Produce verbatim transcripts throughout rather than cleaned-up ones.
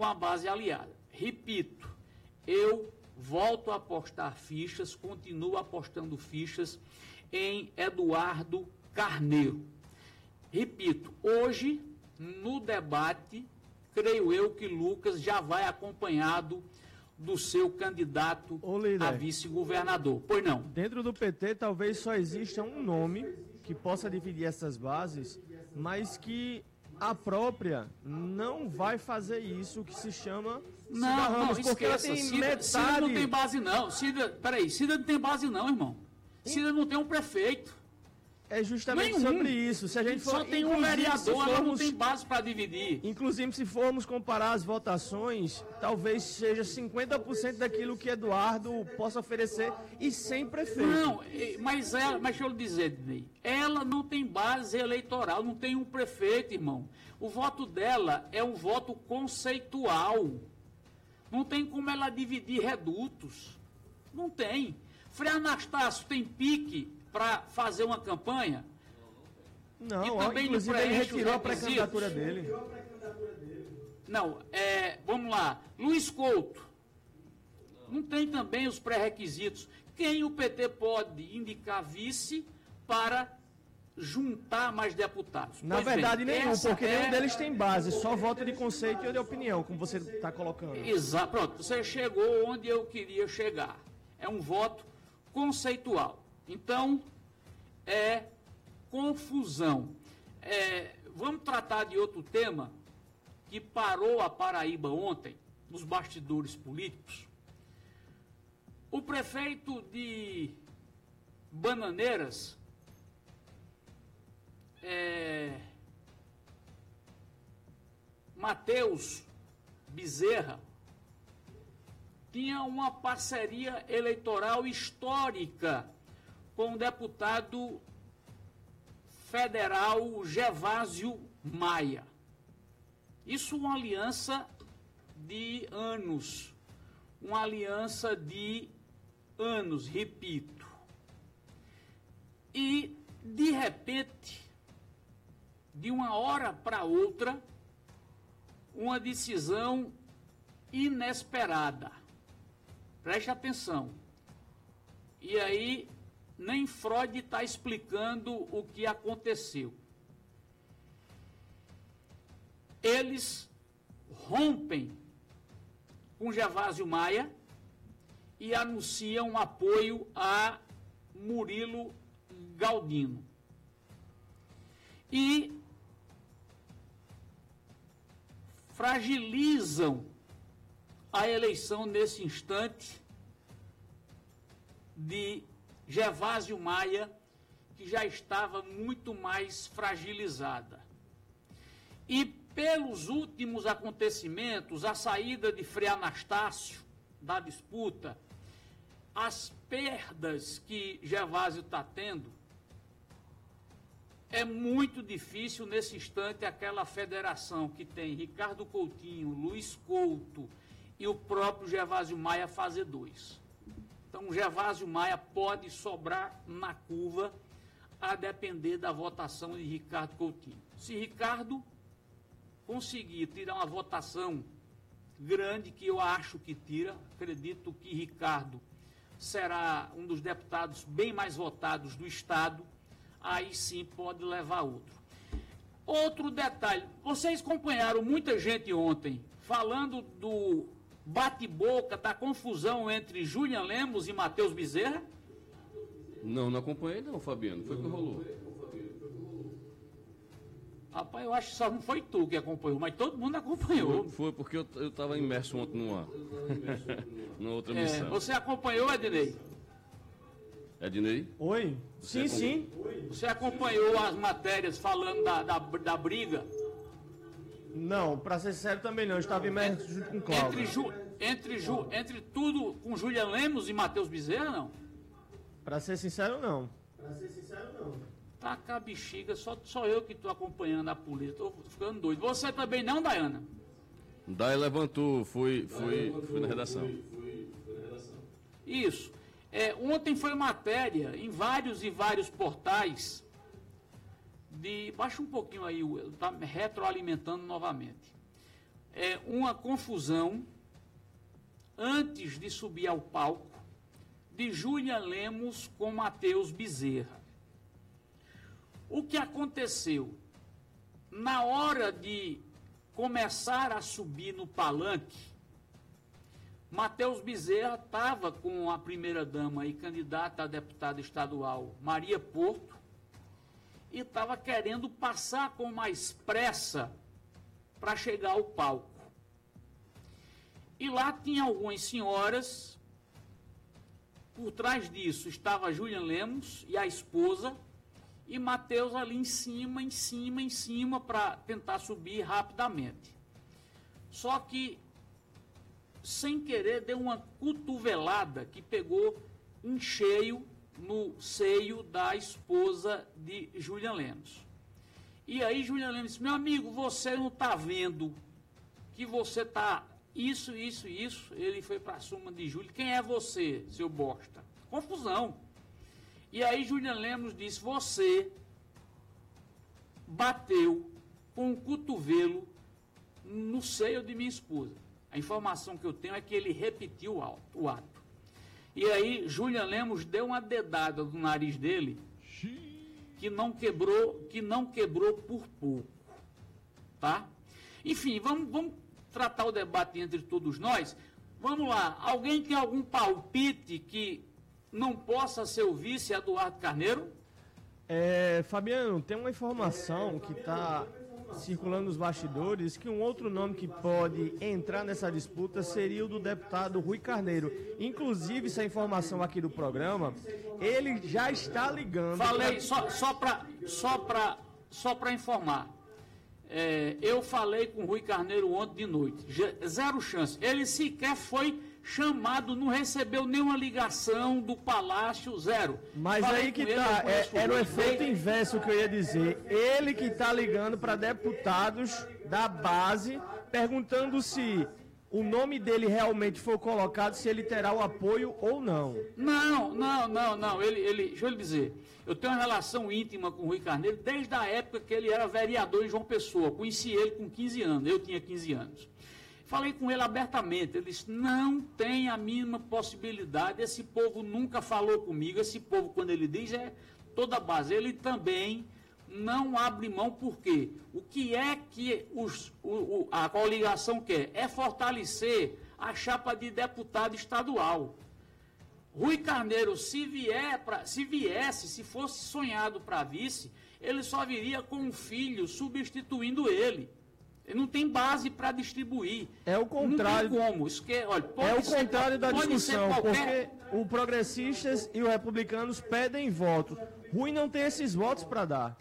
com a base aliada. Repito, eu volto a apostar fichas, continuo apostando fichas em Eduardo Carneiro. Repito, hoje, no debate, creio eu que Lucas já vai acompanhado do seu candidato a vice-governador. Pois não? Dentro do P T, talvez só exista um nome que possa dividir essas bases, mas que a própria não vai fazer isso, que se chama não, Cida Ramos, não, porque ela tem Cida, metade... Cida não tem base não, Cida, peraí, Cida não tem base não, irmão. Cida não tem um prefeito. É justamente Nenhum. sobre isso. Se a gente for, só tem um vereador, formos, ela não tem base para dividir. Inclusive, se formos comparar as votações, talvez seja cinquenta por cento daquilo que Eduardo possa oferecer e sem prefeito. Não, mas, ela, mas deixa eu lhe dizer, Dinei, ela não tem base eleitoral, não tem um prefeito, irmão. O voto dela é um voto conceitual. Não tem como ela dividir redutos. Não tem. Frei Anastácio tem pique para fazer uma campanha? Não, e também inclusive ele retirou a pré-candidatura dele. Não, é, vamos lá. Luiz Couto não tem também os pré-requisitos. Quem o P T pode indicar vice para juntar mais deputados? Na pois verdade, bem, nenhum, porque é... nenhum deles tem base, só voto de conceito e de opinião, como você está colocando. Exato, pronto, você chegou onde eu queria chegar. É um voto conceitual. Então, é confusão. É, vamos tratar de outro tema que parou a Paraíba ontem, nos bastidores políticos. O prefeito de Bananeiras, é, Matheus Bezerra, tinha uma parceria eleitoral histórica com o deputado federal Gervásio Maia. Isso uma aliança de anos, uma aliança de anos, repito. E, de repente, de uma hora para outra, uma decisão inesperada. Preste atenção. E aí, nem Freud está explicando o que aconteceu. Eles rompem com Gervásio Maia e anunciam apoio a Murilo Galdino. E fragilizam a eleição nesse instante de Gervásio Maia, que já estava muito mais fragilizada. E pelos últimos acontecimentos, a saída de Frei Anastácio da disputa, as perdas que Gervásio está tendo, é muito difícil nesse instante aquela federação que tem Ricardo Coutinho, Luiz Couto e o próprio Gervásio Maia fazer dois. Então, o Gervásio Maia pode sobrar na curva a depender da votação de Ricardo Coutinho. Se Ricardo conseguir tirar uma votação grande, que eu acho que tira, acredito que Ricardo será um dos deputados bem mais votados do Estado, aí sim pode levar outro. Outro detalhe, vocês acompanharam muita gente ontem falando do bate-boca, da confusão entre Julian Lemos e Matheus Bezerra? Não, não acompanhei não, Fabiano. Foi o que rolou. Rapaz, eu acho que só não foi tu que acompanhou, mas todo mundo acompanhou. Foi, foi porque eu estava imerso ontem numa, numa outra é, missão. Você acompanhou, Ednei? Ednei? Oi? Você sim, acompanhou? sim. Você acompanhou as matérias falando da, da, da briga? Não, para ser sincero também não, eu estava imerso junto com o Cláudio. Entre, Ju, entre, Ju, entre tudo com Julian Lemos e Matheus Bezerra, não? Para ser sincero, não. Para ser sincero, não. Taca a bexiga, só, só eu que estou acompanhando a polícia, estou ficando doido. Você também não, Dayana? Daí levantou, foi, foi, foi na redação. Isso. É, ontem foi matéria em vários e vários portais de... Baixa um pouquinho aí, está retroalimentando novamente. é, uma confusão antes de subir ao palco de Julian Lemos com Matheus Bezerra. O que aconteceu? Na hora de começar a subir no palanque, Matheus Bezerra estava com a primeira-dama e candidata a deputada estadual, Maria Porto, e estava querendo passar com mais pressa para chegar ao palco. E lá tinha algumas senhoras, por trás disso estava Julian Lemos e a esposa, e Matheus ali em cima, em cima, em cima, para tentar subir rapidamente. Só que, sem querer, deu uma cotovelada que pegou em cheio no seio da esposa de Julian Lemos. E aí Julian Lemos disse, meu amigo, você não está vendo que você está isso, isso, isso. Ele foi para cima de Júlio. Quem é você, seu bosta? Confusão. E aí Julian Lemos disse, você bateu com o cotovelo no seio de minha esposa. A informação que eu tenho é que ele repetiu o ato. E aí Julian Lemos deu uma dedada no nariz dele que não quebrou, que não quebrou por pouco. Tá? Enfim, vamos, vamos tratar o debate entre todos nós. Vamos lá. Alguém tem algum palpite que não possa ser o vice Eduardo Carneiro? É, Fabiano, tem uma informação que está circulando nos bastidores que um outro nome que pode entrar nessa disputa seria o do deputado Rui Carneiro. Inclusive, essa informação aqui do programa, ele já está ligando... Falei, pra... só, só para só pra, só pra informar. É, eu falei com o Rui Carneiro ontem de noite. Zero chance. Ele sequer foi chamado, não recebeu nenhuma ligação do Palácio, zero. Mas Falei aí que ele, tá, é, era o ele. efeito inverso que eu ia dizer. Ele que está ligando para deputados da base, perguntando se o nome dele realmente for colocado, se ele terá o apoio ou não. Não, não, não, não. Ele, ele, deixa eu lhe dizer, eu tenho uma relação íntima com o Rui Carneiro desde a época que ele era vereador em João Pessoa. Conheci ele com quinze anos, eu tinha quinze anos. Falei com ele abertamente, ele disse, não tem a mínima possibilidade, esse povo nunca falou comigo, esse povo, quando ele diz, é toda a base. Ele também não abre mão, por quê? O que é que os, o, o, a coligação quer? É fortalecer a chapa de deputado estadual. Rui Carneiro, se, vier pra, se viesse, se fosse sonhado para vice, ele só viria com um filho substituindo ele. Ele não tem base para distribuir. É o contrário. Não tem como. Isso que, olha, é o contrário da discussão, qualquer... porque os progressistas e os republicanos pedem votos. Rui não tem esses votos para dar.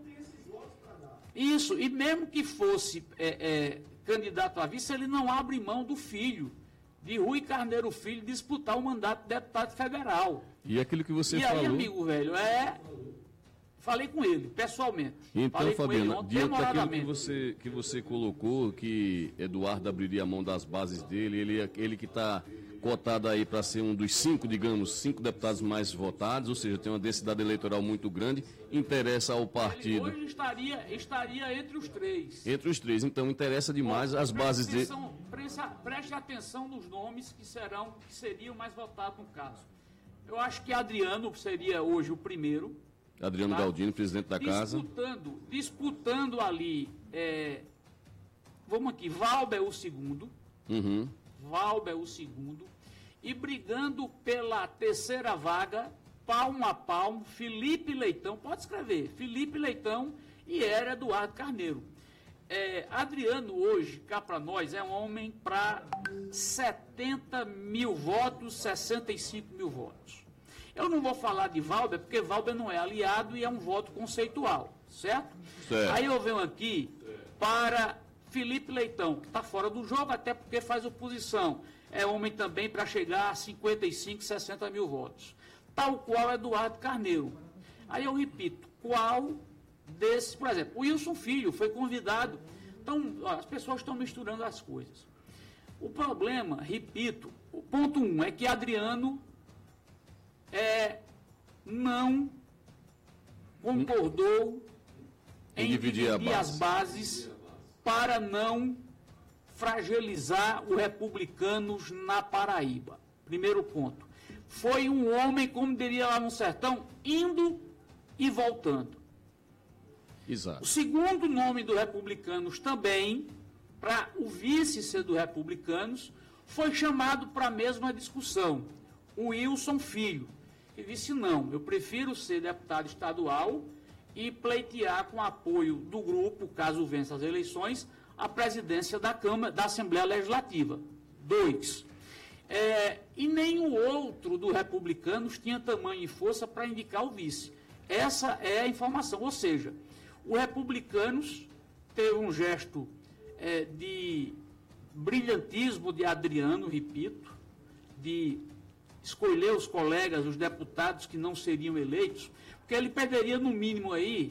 Isso, e mesmo que fosse é, é, candidato a vice, ele não abre mão do filho, de Rui Carneiro Filho, disputar o mandato de deputado federal. E aquilo que você e falou... E aí, amigo velho, é... Falei com ele, pessoalmente. Então, Falei Fabiana, ontem, diante daquilo que você, que você colocou, que Eduardo abriria a mão das bases dele, ele, ele que está cotado aí para ser um dos cinco, digamos, cinco deputados mais votados, ou seja, tem uma densidade eleitoral muito grande, interessa ao partido... Ele hoje estaria, estaria entre os três. Entre os três, então interessa demais Bom, as bases dele... Preste, preste atenção nos nomes que, serão, que seriam mais votados no caso. Eu acho que Adriano seria hoje o primeiro... Adriano tá? Galdino, presidente da disputando, casa. Disputando ali, é, vamos aqui, Valber o segundo, uhum. Valber o segundo, e brigando pela terceira vaga, palmo a palmo, Felipe Leitão, pode escrever, Felipe Leitão e era Eduardo Carneiro. É, Adriano hoje, cá para nós, é um homem para setenta mil votos, sessenta e cinco mil votos. Eu não vou falar de Valber, porque Valber não é aliado e é um voto conceitual, certo? certo. Aí eu venho aqui para Felipe Leitão, que está fora do jogo, até porque faz oposição. É homem também para chegar a cinquenta e cinco, sessenta mil votos. Tal qual Eduardo Carneiro. Aí eu repito, qual desses, por exemplo, o Wilson Filho foi convidado. Então, ó, as pessoas estão misturando as coisas. O problema, repito, o ponto um é que Adriano... É, não concordou em, em dividir, dividir base. as bases para não fragilizar o Republicanos na Paraíba. Primeiro ponto. Foi um homem, como diria lá no sertão, indo e voltando. Exato. O segundo nome do Republicanos também, para o vice ser do Republicanos, foi chamado para a mesma discussão, o Wilson Filho. Ele disse, não, eu prefiro ser deputado estadual e pleitear com apoio do grupo, caso vença as eleições, a presidência da Câmara, da Assembleia Legislativa. Dois. É, e nenhum outro do Republicanos tinha tamanho e força para indicar o vice. Essa é a informação. Ou seja, o Republicanos teve um gesto é, de brilhantismo de Adriano, repito, de escolher os colegas, os deputados que não seriam eleitos, porque ele perderia no mínimo aí,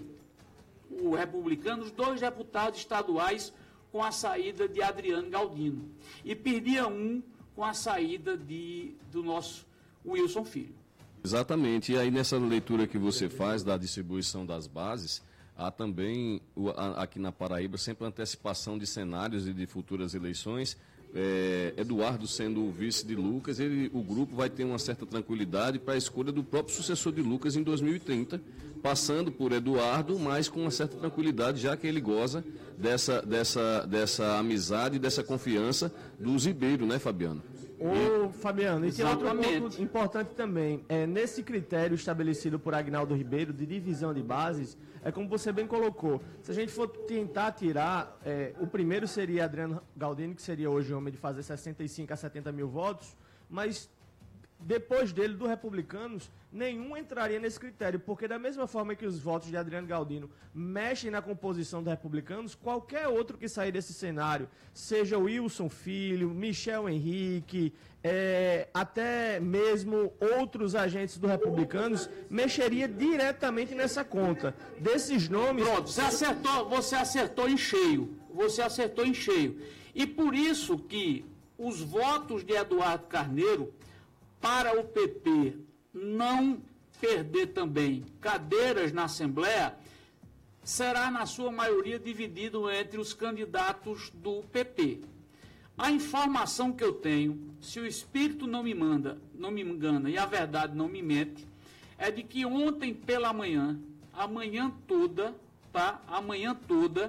o Republicanos, dois deputados estaduais com a saída de Adriano Galdino. E perdia um com a saída de, do nosso Wilson Filho. Exatamente. E aí nessa leitura que você faz da distribuição das bases, há também, aqui na Paraíba, sempre antecipação de cenários e de futuras eleições. É, Eduardo sendo o vice de Lucas, ele, o grupo vai ter uma certa tranquilidade para a escolha do próprio sucessor de Lucas em dois mil e trinta, passando por Eduardo, mas com uma certa tranquilidade, já que ele goza dessa, dessa, dessa amizade, dessa confiança dos Ribeiro, né, Fabiano? Ô, Fabiano, e tem outro ponto importante também. É, nesse critério estabelecido por Agnaldo Ribeiro de divisão de bases, é como você bem colocou. Se a gente for tentar tirar, é, o primeiro seria Adriano Galdino, que seria hoje homem de fazer sessenta e cinco a setenta mil votos, mas depois dele, do Republicanos, nenhum entraria nesse critério, porque da mesma forma que os votos de Adriano Galdino mexem na composição dos Republicanos, qualquer outro que sair desse cenário, seja Wilson Filho, Michel Henrique, é, até mesmo outros agentes do Republicanos, mexeria diretamente nessa conta. Desses nomes... Pronto, você acertou, você acertou em cheio, você acertou em cheio. E por isso que os votos de Eduardo Carneiro, para o P P não perder também cadeiras na Assembleia, será, na sua maioria, dividido entre os candidatos do P P. A informação que eu tenho, se o espírito não me manda, não me engana e a verdade não me mente, é de que ontem pela manhã, a manhã toda, tá? A manhã toda,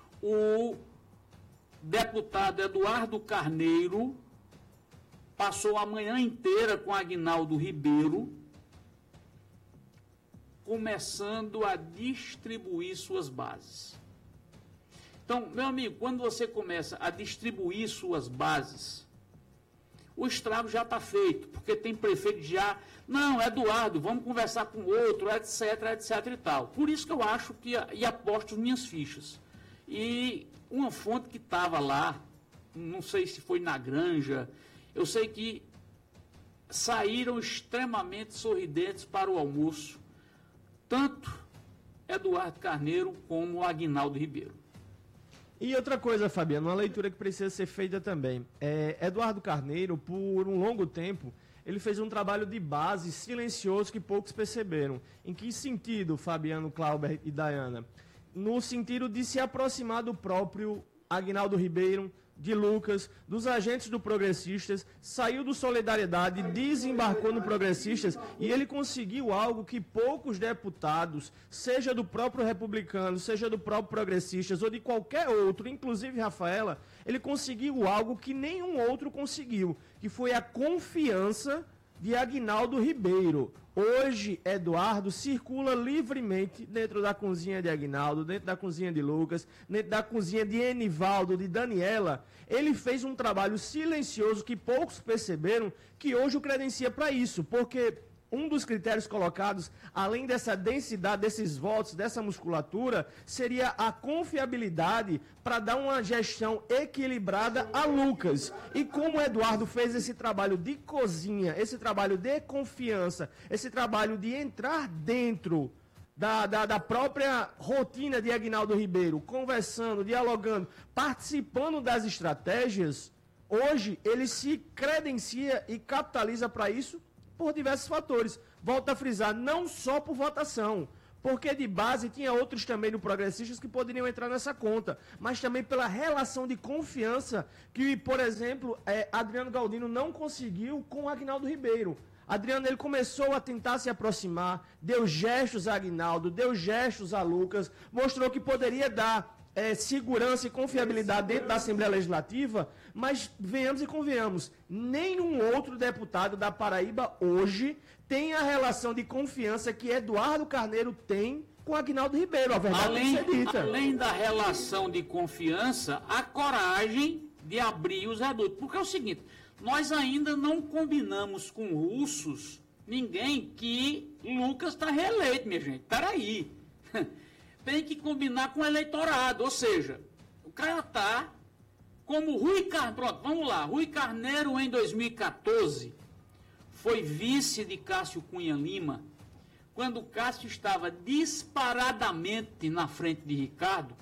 o deputado Eduardo Carneiro passou a manhã inteira com Agnaldo Ribeiro, começando a distribuir suas bases. Então, meu amigo, quando você começa a distribuir suas bases, o estrago já está feito, porque tem prefeito já, não, Eduardo, vamos conversar com outro, etc, etc e tal. Por isso que eu acho que, e aposto minhas fichas. E uma fonte que estava lá, não sei se foi na Granja, eu sei que saíram extremamente sorridentes para o almoço, tanto Eduardo Carneiro como Agnaldo Ribeiro. E outra coisa, Fabiano, uma leitura que precisa ser feita também. É, Eduardo Carneiro, por um longo tempo, ele fez um trabalho de base silencioso que poucos perceberam. Em que sentido, Fabiano, Clauber e Dayana? No sentido de se aproximar do próprio Agnaldo Ribeiro, de Lucas, dos agentes do Progressistas, saiu do Solidariedade, desembarcou no Progressistas e ele conseguiu algo que poucos deputados, seja do próprio Republicano, seja do próprio Progressistas ou de qualquer outro, inclusive Rafaela, ele conseguiu algo que nenhum outro conseguiu, que foi a confiança de Agnaldo Ribeiro. Hoje, Eduardo circula livremente dentro da cozinha de Agnaldo, dentro da cozinha de Lucas, dentro da cozinha de Enivaldo, de Daniela. Ele fez um trabalho silencioso que poucos perceberam, que hoje o credencia para isso, porque um dos critérios colocados, além dessa densidade, desses votos, dessa musculatura, seria a confiabilidade para dar uma gestão equilibrada a Lucas. E como o Eduardo fez esse trabalho de cozinha, esse trabalho de confiança, esse trabalho de entrar dentro da, da, da própria rotina de Agnaldo Ribeiro, conversando, dialogando, participando das estratégias, hoje ele se credencia e capitaliza para isso por diversos fatores. Volto a frisar, não só por votação, porque de base tinha outros também no Progressistas que poderiam entrar nessa conta, mas também pela relação de confiança que, por exemplo, é, Adriano Galdino não conseguiu com o Aguinaldo Ribeiro. Adriano, ele começou a tentar se aproximar, deu gestos a Aguinaldo, deu gestos a Lucas, mostrou que poderia dar é, segurança e confiabilidade dentro da Assembleia Legislativa, mas venhamos e convenhamos, nenhum outro deputado da Paraíba hoje tem a relação de confiança que Eduardo Carneiro tem com Aguinaldo Ribeiro, a verdade além, tem que ser dita. Além da relação de confiança, a coragem de abrir os redutos. Porque é o seguinte, nós ainda não combinamos com russos ninguém que Lucas está reeleito, minha gente. Peraí. Tem que combinar com o eleitorado. Ou seja, o cara está como Rui Carneiro. Pronto, vamos lá. Rui Carneiro, em dois mil e quatorze, foi vice de Cássio Cunha Lima, quando Cássio estava disparadamente na frente de Ricardo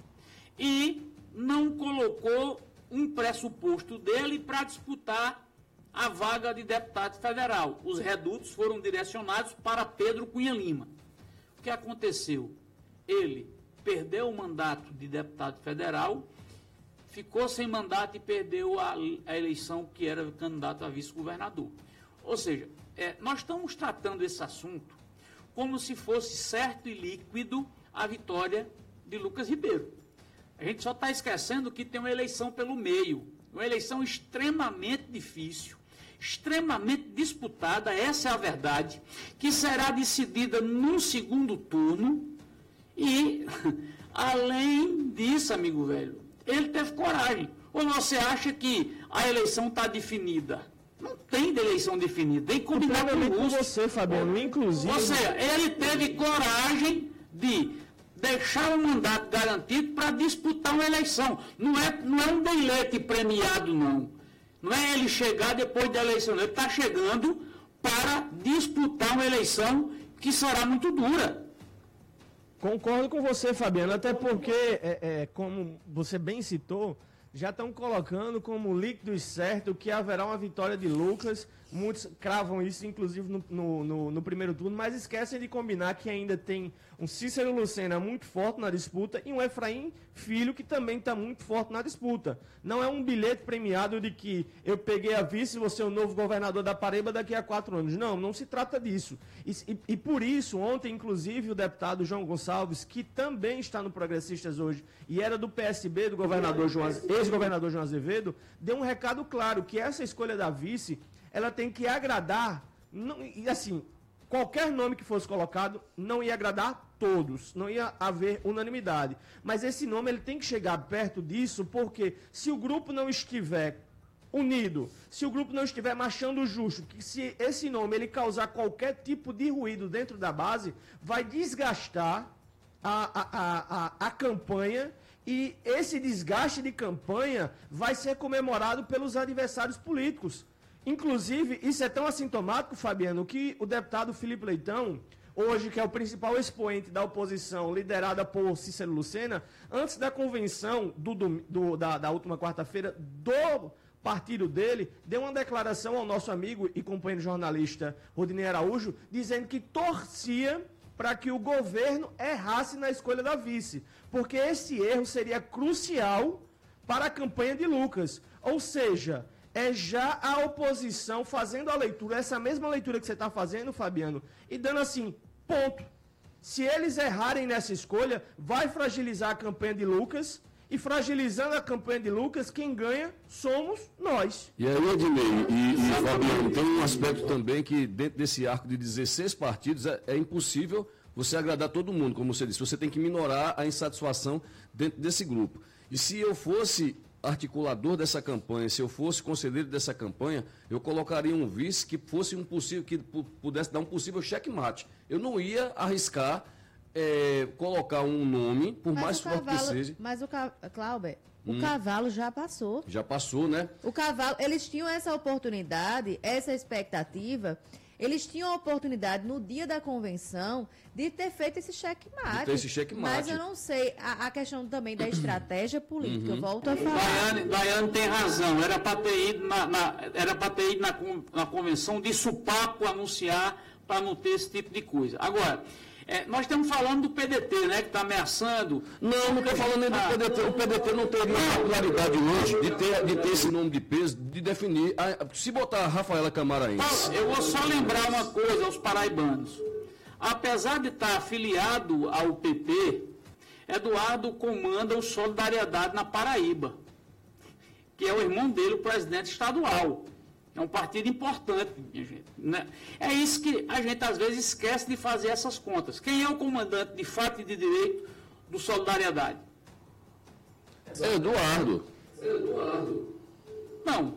e não colocou um pressuposto dele para disputar a vaga de deputado federal. Os redutos foram direcionados para Pedro Cunha Lima. O que aconteceu? Ele perdeu o mandato de deputado federal, ficou sem mandato e perdeu a, a eleição que era candidato a vice-governador. Ou seja, é, nós estamos tratando esse assunto como se fosse certo e líquido a vitória de Lucas Ribeiro. A gente só está esquecendo que tem uma eleição pelo meio, uma eleição extremamente difícil, extremamente disputada, essa é a verdade, que será decidida num segundo turno e, além disso, amigo velho, ele teve coragem. Ou você acha que a eleição está definida? Não tem eleição definida, tem que combinar com o russo. você, Fabiano, inclusive... Ou seja, ele teve coragem de deixar o mandato garantido para disputar uma eleição. Não é, não é um bilhete premiado, não. Não é ele chegar depois da eleição. Ele está chegando para disputar uma eleição que será muito dura. Concordo com você, Fabiano, até porque, é, é, como você bem citou, já estão colocando como líquido e certo que haverá uma vitória de Lucas. Muitos cravam isso, inclusive, no, no, no, no primeiro turno, mas esquecem de combinar que ainda tem um Cícero Lucena muito forte na disputa e um Efraim Filho que também está muito forte na disputa. Não é um bilhete premiado de que eu peguei a vice e vou ser o novo governador da Paraíba daqui a quatro anos. Não, não se trata disso. E, e, e por isso, ontem, inclusive, o deputado João Gonçalves, que também está no Progressistas hoje e era do P S B, do governador João, ex-governador João Azevedo, deu um recado claro que essa escolha da vice ela tem que agradar, não, e assim, qualquer nome que fosse colocado não ia agradar todos, não ia haver unanimidade. Mas esse nome ele tem que chegar perto disso, porque se o grupo não estiver unido, se o grupo não estiver marchando justo, que se esse nome ele causar qualquer tipo de ruído dentro da base, vai desgastar a, a, a, a, a campanha. E esse desgaste de campanha vai ser comemorado pelos adversários políticos. Inclusive, isso é tão assintomático, Fabiano, que o deputado Felipe Leitão, hoje que é o principal expoente da oposição, liderada por Cícero Lucena, antes da convenção do, do, da, da última quarta-feira do partido dele, deu uma declaração ao nosso amigo e companheiro jornalista Rodinei Araújo, dizendo que torcia para que o governo errasse na escolha da vice, porque esse erro seria crucial para a campanha de Lucas. Ou seja, é já a oposição fazendo a leitura, essa mesma leitura que você está fazendo, Fabiano, e dando assim, ponto. Se eles errarem nessa escolha, vai fragilizar a campanha de Lucas, e fragilizando a campanha de Lucas, quem ganha somos nós. E aí, Ednei e, e Fabiano, tem um aspecto também que dentro desse arco de dezesseis partidos é, é impossível você agradar todo mundo, como você disse. Você tem que minorar a insatisfação dentro desse grupo. E se eu fosse articulador dessa campanha, se eu fosse conselheiro dessa campanha, eu colocaria um vice que fosse um possível, que pudesse dar um possível checkmate. Eu não ia arriscar é, colocar um nome, por mas mais forte cavalo, que seja. Mas o Cláudio, o Hum. cavalo já passou. Já passou, né? O cavalo, eles tinham essa oportunidade, essa expectativa. Eles tinham a oportunidade, no dia da convenção, de ter feito esse checkmate. De ter esse checkmate. Mas eu não sei, a, a questão também da estratégia política, Uhum. eu volto a falar. Daiane, Daiane tem razão, era para ter ido, na, na, era para ter ido na, na convenção de supapo anunciar para não ter esse tipo de coisa. Agora, É, nós estamos falando do P D T, né, que está ameaçando. Não, não estou falando nem do Ah. P D T. O P D T não teria a popularidade hoje de ter, de ter esse nome de peso, de definir. A, se botar a Rafaela Camaraense. Paulo, eu vou só lembrar uma coisa aos paraibanos. Apesar de estar afiliado ao P P, Eduardo comanda o Solidariedade na Paraíba, que é o irmão dele, o presidente estadual. É um partido importante, minha gente. Né? É isso que a gente às vezes esquece de fazer essas contas. Quem é o comandante de fato e de direito do Solidariedade? É Eduardo. Eduardo. Não.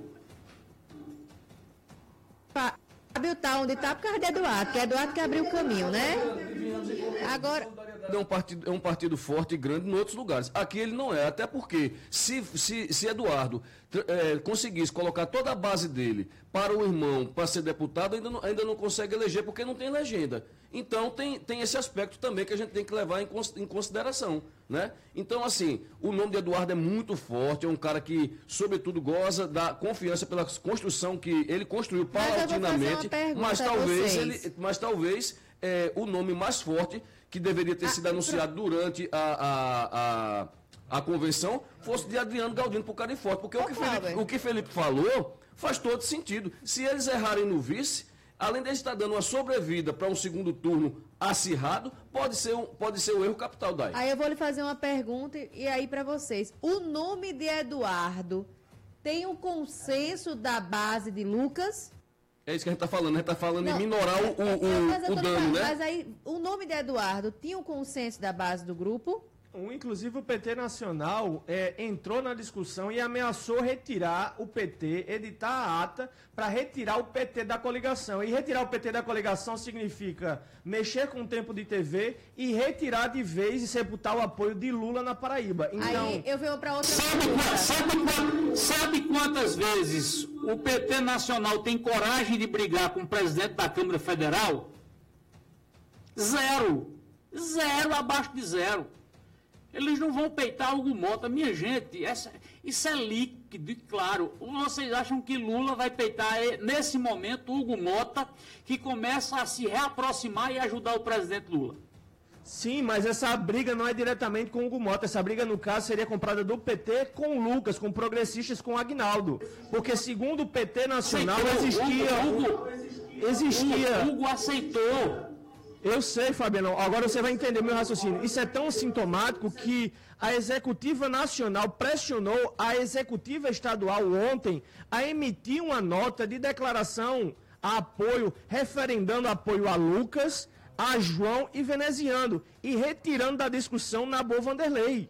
Fábio tá onde está por causa de Eduardo, que é Eduardo que abriu o caminho, né? Agora... É um, partido, é um partido forte e grande em outros lugares. Aqui ele não é, até porque se, se, se Eduardo é, conseguisse colocar toda a base dele para o irmão, para ser deputado, ainda não, ainda não consegue eleger porque não tem legenda. Então tem, tem esse aspecto também que a gente tem que levar em, em consideração. Né? Então, assim, o nome de Eduardo é muito forte, é um cara que, sobretudo, goza da confiança pela construção que ele construiu paulatinamente, mas, mas talvez, ele, mas talvez é, o nome mais forte que deveria ter sido anunciado durante a, a, a, a convenção, fosse de Adriano Galdino para o cara forte. Porque o que, Felipe, o que Felipe falou faz todo sentido. Se eles errarem no vice, além de estar dando uma sobrevida para um segundo turno acirrado, pode ser um, pode ser um erro capital daí. Aí eu vou lhe fazer uma pergunta e aí para vocês. O nome de Eduardo tem um consenso da base de Lucas? É isso que a gente está falando, a gente está falando Não, em minorar o, o, o, o dano, né? Mas aí, o nome de Eduardo tinha um consenso da base do grupo? Um, inclusive o P T Nacional é, entrou na discussão e ameaçou retirar o P T, editar a ata para retirar o P T da coligação. E retirar o P T da coligação significa mexer com o tempo de T V e retirar de vez e sepultar o apoio de Lula na Paraíba. Então, aí eu venho para outra sabe, pergunta. sabe, sabe quantas vezes o P T Nacional tem coragem de brigar com o presidente da Câmara Federal? Zero. Zero, abaixo de zero. Eles não vão peitar Hugo Mota. Minha gente, essa, isso é líquido e claro. Vocês acham que Lula vai peitar, nesse momento, Hugo Mota, que começa a se reaproximar e ajudar o presidente Lula? sim, mas essa briga não é diretamente com o Hugo Mota. Essa briga, no caso, seria comprada do P T com o Lucas, com progressistas, com o Agnaldo. Porque, segundo o P T Nacional, Aceitou. existia... Hugo, existia... Hugo, Hugo aceitou. Eu sei, Fabiano, agora você vai entender meu raciocínio. Isso é tão sintomático que a Executiva Nacional pressionou a Executiva Estadual ontem a emitir uma nota de declaração a apoio, referendando apoio a Lucas, a João e Veneziano, e retirando da discussão Nabor Vanderlei.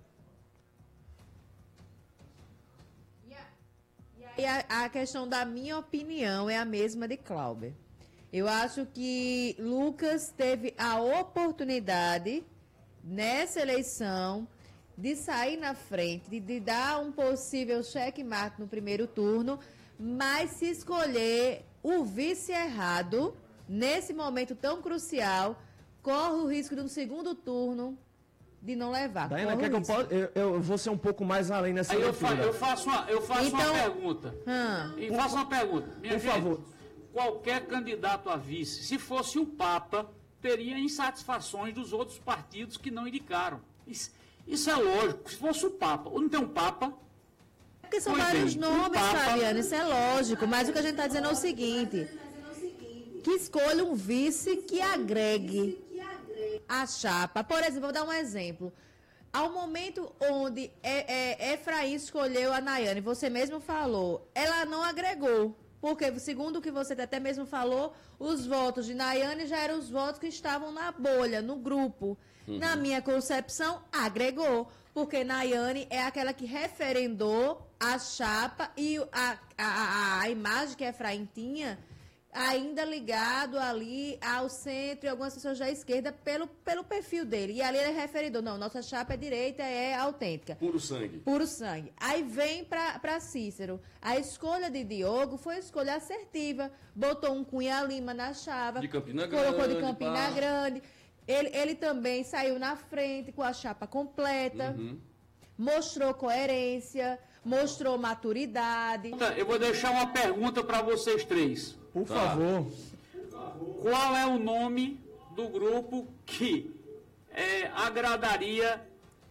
E a, a questão da minha opinião é a mesma de Cláudio. Eu acho que Lucas teve a oportunidade, nessa eleição, de sair na frente, de, de dar um possível checkmate no primeiro turno, mas se escolher o vice errado, nesse momento tão crucial, corre o risco de um segundo turno de não levar. Daiana, quer que eu, possa, eu, eu vou ser um pouco mais além nessa Aí eu, leitura. fa, eu faço uma, eu faço Então, uma pergunta. Hum. E faço uma pergunta. Minha Por gente, favor. qualquer candidato a vice, se fosse o Papa, teria insatisfações dos outros partidos que não indicaram. Isso, isso é lógico. Se fosse o Papa, ou não tem um Papa... Porque são Pois vários bem, nomes, o Papa- Fabiano, isso é lógico, mas o que a gente está dizendo é o seguinte, que escolha um vice que agregue a chapa. Por exemplo, vou dar um exemplo. Ao momento onde é, é, Efraim escolheu a Nayane, você mesmo falou, ela não agregou. Porque, segundo o que você até mesmo falou, os votos de Nayane já eram os votos que estavam na bolha, no grupo. Uhum. Na minha concepção, agregou. Porque Nayane é aquela que referendou a chapa e a, a, a imagem que Efraim tinha ainda ligado ali ao centro e algumas pessoas da esquerda pelo, pelo perfil dele. E ali ele referendou, não, nossa chapa é direita, é autêntica. Puro sangue. Puro sangue. Aí vem para Cícero. A escolha de Diogo foi uma escolha assertiva. Botou um Cunha Lima na chapa. De Campina colocou Grande, de Campina pá. Grande. Ele, ele também saiu na frente com a chapa completa. Uhum. Mostrou coerência, mostrou maturidade. Eu vou deixar uma pergunta para vocês três. Por Tá. favor. Qual é o nome do grupo que é, agradaria,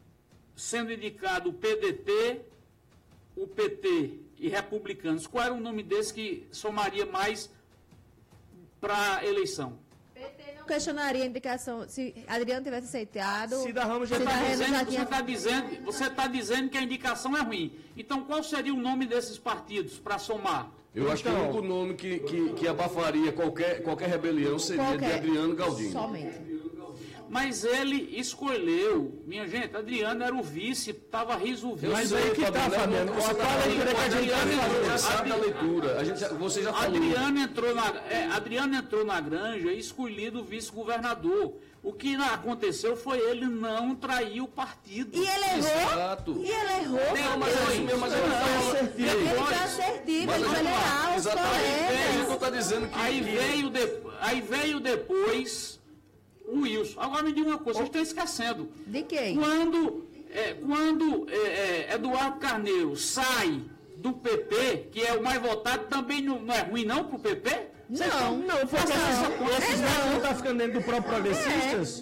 sendo indicado o P D T, o P T e republicanos. Qual era o nome desse que somaria mais para a eleição? P T não questionaria a indicação, se Adriano tivesse aceitado. Cida Ramos já Você está está dizendo, dizendo, tinha... você tá dizendo, você tá dizendo que a indicação é ruim. Então, qual seria o nome desses partidos para somar? Eu acho que Então- o único nome que, que, que abafaria qualquer, qualquer rebelião seria Qualquer. de Adriano Galdino. Somente. Mas ele escolheu, minha gente, Adriano era o vice, estava resolvido. Mas aí que tá, Fabiano. Qual a leitura que a gente vai fazer? já sabe da leitura. A gente já, você já falou. Adriano entrou, na, é, Adriano entrou na granja e escolhido vice-governador. O que aconteceu foi ele não trair o partido. E ele errou? Exato. E ele errou? Não, mas é isso mesmo, mas ele Não, não assertivo. Ele está assertivo, Mas ele vamos vai lá, leal aos exatamente. A gente não colegas. está dizendo que. Aí que- veio, de, aí veio depois o Wilson. Agora me diga uma coisa, vocês estão esquecendo. De quem? Quando, é, quando é, é, Eduardo Carneiro sai do P P, que é o mais votado, também não, não é ruim não para o P P? Não, Não, porque Não. esses, esses É, votos não. não estão ficando dentro do próprio Progressistas.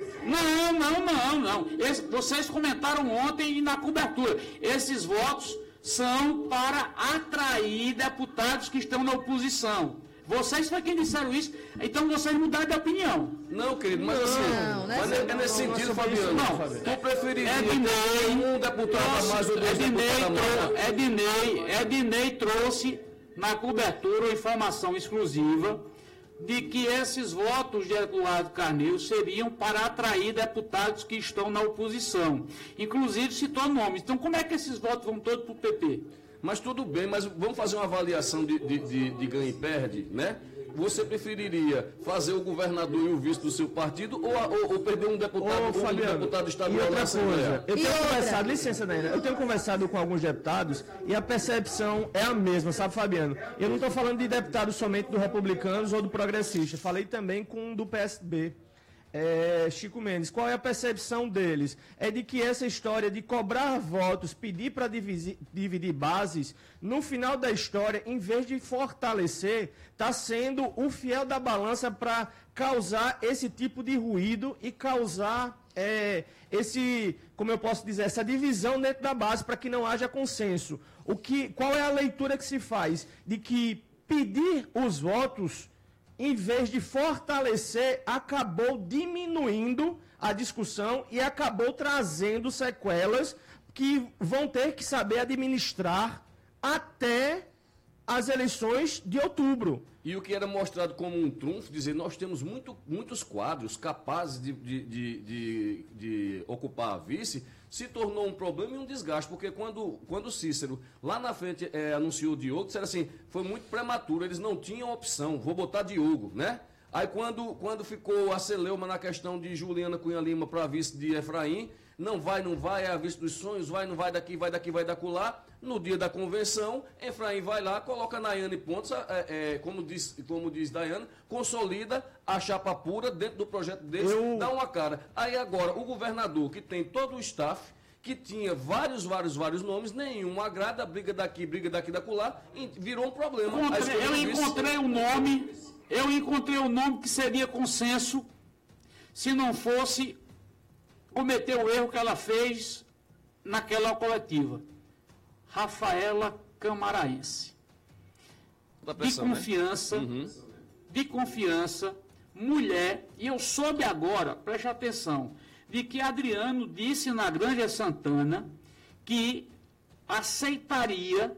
Não, não, não, não. Esse- vocês comentaram ontem na cobertura. Esses votos são para atrair deputados que estão na oposição. Vocês foi quem disseram isso, então vocês mudaram de opinião. Não, querido, mas assim. Não, não é mas é, assim, é nesse não, sentido, não é sobre Fabiano. isso, Não, Fabiano. tu preferiria Ednei, um deputado a mais ou dois Ednei, deputados a mais? trou- Ednei, Ednei trouxe na cobertura uma informação exclusiva de que esses votos de Eduardo Carneiro seriam para atrair deputados que estão na oposição. Inclusive citou nomes. Então, como é que esses votos vão todos para o P P? Mas tudo bem, mas vamos fazer uma avaliação de, de, de, de ganha e perde, né? Você preferiria fazer o governador e o vice do seu partido ou, ou, ou perder um deputado, Ô, um Fabiano, deputado e estadual outra na Assembleia? coisa, eu E tenho outra? conversado, licença, Naina, eu tenho conversado com alguns deputados e a percepção é a mesma, sabe, Fabiano? Eu não estou falando de deputados somente do Republicanos ou do Progressista, falei também com um do P S B. É, Chico Mendes, qual é a percepção deles? É de que essa história de cobrar votos, pedir para dividir, dividir bases, no final da história, em vez de fortalecer, está sendo o fiel da balança para causar esse tipo de ruído e causar é, esse, como eu posso dizer, essa divisão dentro da base para que não haja consenso. O que, qual é a leitura que se faz? De que pedir os votos, em vez de fortalecer, acabou diminuindo a discussão e acabou trazendo sequelas que vão ter que saber administrar até as eleições de outubro. E o que era mostrado como um trunfo, dizer, nós temos muito, muitos quadros capazes de, de, de, de, de ocupar a vice, se tornou um problema e um desgaste, porque quando, quando Cícero, lá na frente, é, anunciou o Diogo, disseram assim, foi muito prematuro, eles não tinham opção, vou botar Diogo, né? Aí quando, quando ficou a celeuma na questão de Juliana Cunha Lima para vice de Efraim, não vai, não vai, é a vice dos sonhos, vai, não vai daqui, vai daqui, vai dacular. No dia da convenção, Efraim vai lá, coloca Nayane Pontes, é, é, como, diz, como diz Daiane, consolida a chapa pura dentro do projeto deles, Eu- dá uma cara. Aí agora, o governador, que tem todo o staff, que tinha vários, vários, vários nomes, nenhum agrada, briga daqui, briga daqui, dacular, e virou um problema. A Encontrei- escolha eu do vice- encontrei um nome, eu encontrei um nome que seria consenso se não fosse cometer o erro que ela fez naquela coletiva. Rafaela Camaraense. da De pressão, né? confiança, de confiança, mulher, e eu soube agora, preste atenção, de que Adriano disse na Granja Santana que aceitaria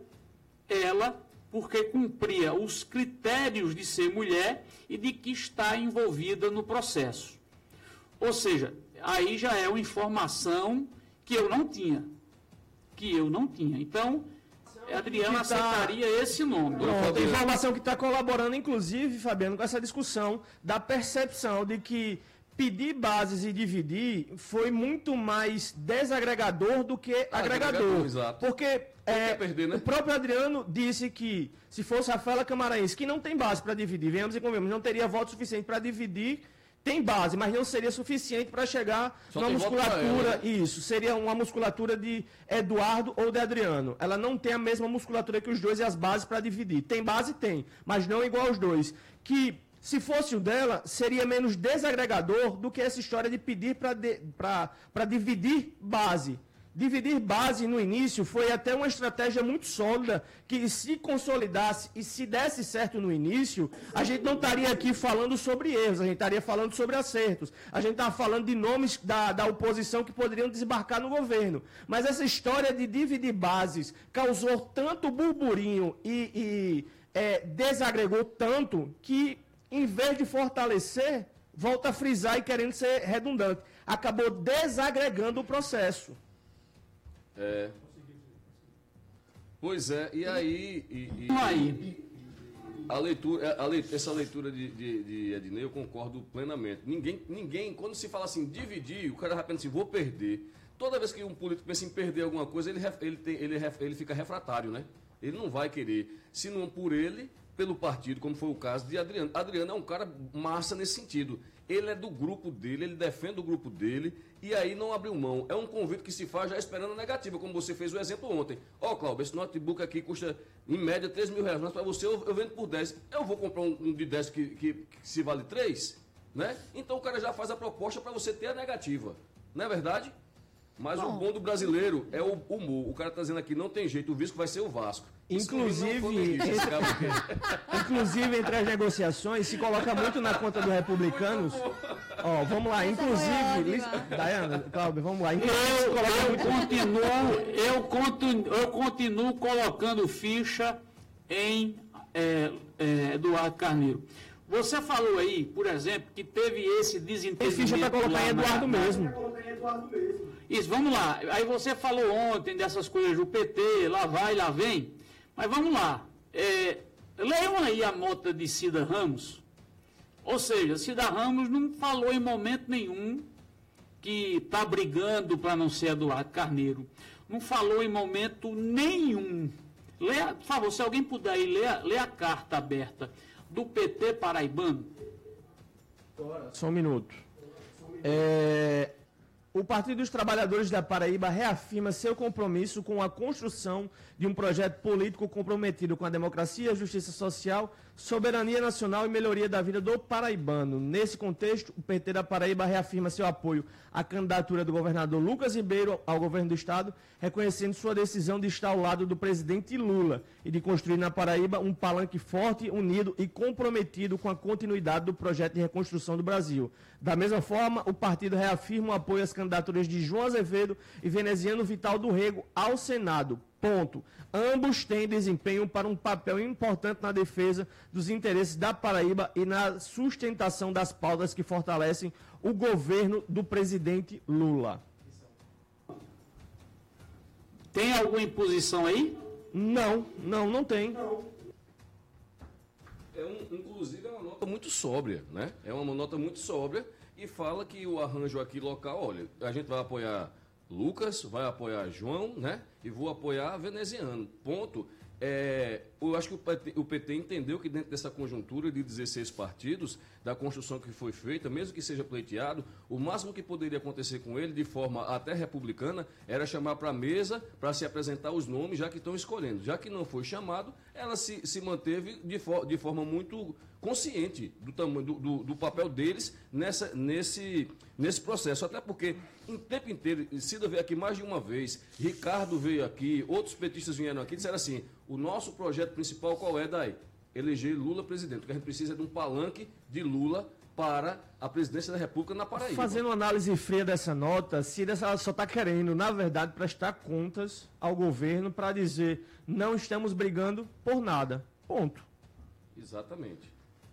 ela porque cumpria os critérios de ser mulher e de que está envolvida no processo. Ou seja, aí já é uma informação que eu não tinha. Que eu não tinha. Então, Adriano Que tá- aceitaria esse nome. Pronto, a informação que está colaborando, inclusive, Fabiano, com essa discussão da percepção de que pedir bases e dividir foi muito mais desagregador do que agregador. Agregador, exato. Porque é, quer perder, né? o próprio Adriano disse que se fosse Rafaela Camaraense, que não tem base para dividir, venhamos e convenhamos, não teria voto suficiente para dividir, tem base, mas não seria suficiente para chegar Só numa tem voto pra musculatura, ela, né? isso, seria uma musculatura de Eduardo ou de Adriano. Ela não tem a mesma musculatura que os dois e as bases para dividir. Tem base? Tem, mas não igual aos dois. Que Se fosse o dela, seria menos desagregador do que essa história de pedir para dividir base. Dividir base no início foi até uma estratégia muito sólida, que se consolidasse e se desse certo no início, a gente não estaria aqui falando sobre erros, a gente estaria falando sobre acertos. A gente estava falando de nomes da, da oposição que poderiam desembarcar no governo. Mas essa história de dividir bases causou tanto burburinho e, e é, desagregou tanto que, em vez de fortalecer, volta a frisar e querendo ser redundante. Acabou desagregando o processo. É. Pois é, e aí... E, e, aí. A leitura, a leitura, essa leitura de, de, de Ednei, eu concordo plenamente. Ninguém, ninguém, quando se fala assim, dividir, o cara já pensa assim, vou perder. Toda vez que um político pensa em perder alguma coisa, ele, ele, tem, ele, ele fica refratário, né? Ele não vai querer, se não por ele, pelo partido, como foi o caso de Adriano. Adriano é um cara massa nesse sentido. Ele é do grupo dele, ele defende o grupo dele, e aí não abriu mão. É um convite que se faz já esperando a negativa, como você fez o exemplo ontem. Ó, oh, Cláudio, esse notebook aqui custa, em média, três mil reais, mas para você eu, eu vendo por dez. Eu vou comprar um, um de dez que, que, que se vale três, né? Então o cara já faz a proposta para você ter a negativa. Não é verdade? Mas bom, o bom do brasileiro é o humor. O cara está dizendo aqui, não tem jeito, o Visco vai ser o Vasco. Inclusive, inclusive, entre as negociações, se coloca muito na conta dos republicanos. Ó, vamos lá, inclusive, Daiana, Cláudio, vamos lá. Eu, eu, continuo, eu, continuo, eu continuo colocando ficha em é, é, Eduardo Carneiro. Você falou aí, por exemplo, que teve esse desentendimento. Tem ficha para colocar em Eduardo na, mesmo. Isso, vamos lá. Aí você falou ontem dessas coisas do P T, lá vai, lá vem. Mas vamos lá. É, leiam aí a nota de Cida Ramos. Ou seja, Cida Ramos não falou em momento nenhum que está brigando para não ser Eduardo Carneiro. Não falou em momento nenhum. Leia, por favor, se alguém puder aí, leia, leia a carta aberta do P T paraibano. Só um minuto. É, o Partido dos Trabalhadores da Paraíba reafirma seu compromisso com a construção de um projeto político comprometido com a democracia, justiça social, soberania nacional e melhoria da vida do paraibano. Nesse contexto, o P T da Paraíba reafirma seu apoio à candidatura do governador Lucas Ribeiro ao governo do Estado, reconhecendo sua decisão de estar ao lado do presidente Lula e de construir na Paraíba um palanque forte, unido e comprometido com a continuidade do projeto de reconstrução do Brasil. Da mesma forma, o partido reafirma o apoio às candidaturas de João Azevedo e Veneziano Vital do Rego ao Senado. Ponto. Ambos têm desempenho para um papel importante na defesa dos interesses da Paraíba e na sustentação das pautas que fortalecem o governo do presidente Lula. Tem alguma imposição aí? Não, não, não tem. É um, inclusive é uma nota muito sóbria, né? É uma nota muito sóbria e fala que o arranjo aqui local, olha, a gente vai apoiar Lucas, vai apoiar João, né? E vou apoiar Veneziano. Ponto. É, eu acho que o P T, o P T entendeu que dentro dessa conjuntura de dezesseis partidos, da construção que foi feita, mesmo que seja pleiteado, o máximo que poderia acontecer com ele, de forma até republicana, era chamar para a mesa para se apresentar os nomes, já que estão escolhendo. Já que não foi chamado, ela se, se manteve de, for, de forma muito consciente do, tamanho, do, do, do papel deles nessa, nesse, nesse processo. Até porque, em tempo inteiro, Cida veio aqui mais de uma vez, Ricardo veio aqui, outros petistas vieram aqui e disseram assim, o nosso projeto principal qual é, Daí? Eleger Lula presidente. O que a gente precisa é de um palanque de Lula para a presidência da República na Paraíba. Fazendo uma análise fria dessa nota, Cida só está querendo, na verdade, prestar contas ao governo para dizer não estamos brigando por nada. Ponto. Exatamente.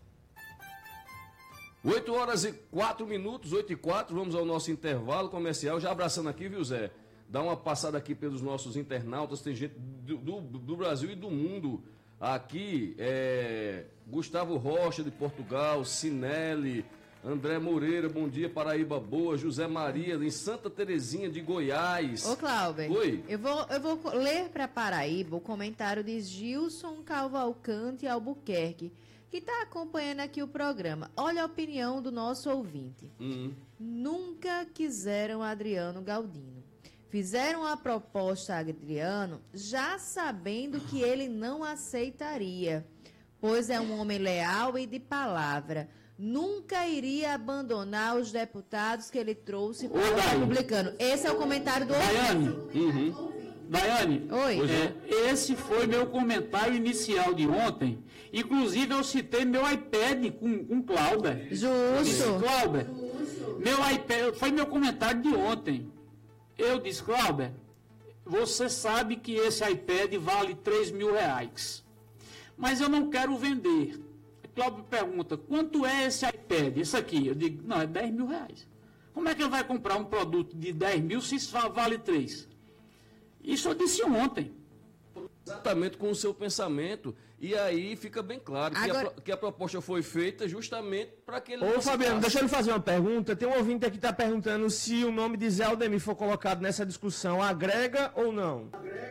oito horas e quatro minutos, oito e quatro, vamos ao nosso intervalo comercial. Já abraçando aqui, viu, Zé? Dá uma passada aqui pelos nossos internautas, tem gente do, do, do Brasil e do mundo. Aqui, é, Gustavo Rocha, de Portugal, Sinelli, André Moreira, bom dia, Paraíba Boa, José Maria, em Santa Terezinha de Goiás. Ô, Cláudio, Oi. Eu vou, eu vou ler para Paraíba o comentário de Gilson Cavalcante Albuquerque, que está acompanhando aqui o programa. Olha a opinião do nosso ouvinte. Hum. Nunca quiseram Adriano Galdino. Fizeram a proposta a Adriano já sabendo que ele não aceitaria. pois é um homem leal e de palavra. Nunca iria abandonar os deputados que ele trouxe para o republicano. Esse é o comentário do Daiane, Uhum. Daiane, Oi. É, esse foi meu comentário inicial de ontem. Inclusive, eu citei meu iPad com, com Cláudia. Justo. Cláudia, meu iPad, foi meu comentário de ontem. Eu disse, Cláudia, você sabe que esse iPad vale três mil reais. Mas eu não quero vender. Cláudio pergunta, quanto é esse iPad? Esse aqui. Eu digo, não, é dez mil reais. Como é que ele vai comprar um produto de dez mil se só vale três? Isso eu disse ontem. Exatamente com o seu pensamento. E aí fica bem claro que, Agora... a, que a proposta foi feita justamente para que ele... Ô, Fabiano, deixa eu lhe fazer uma pergunta. Tem um ouvinte aqui que está perguntando se o nome de Zé Aldemir for colocado nessa discussão, agrega ou não?